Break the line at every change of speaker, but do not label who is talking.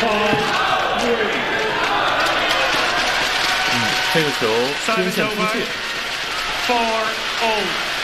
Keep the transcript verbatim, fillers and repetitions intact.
嗯，这个球边线出界。
four all